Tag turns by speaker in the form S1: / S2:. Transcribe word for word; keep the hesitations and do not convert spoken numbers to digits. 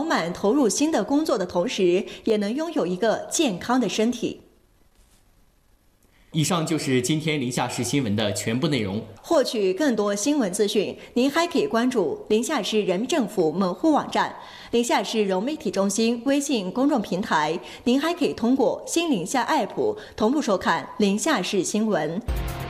S1: 满投入新的工作的同时，也能拥有一个健康的身体。
S2: 以上就是今天临夏市新闻的全部内容。
S1: 获取更多新闻资讯，您还可以关注临夏市人民政府门户网站、临夏市融媒体中心微信公众平台。您还可以通过新临夏 A P P 同步收看临夏市新闻。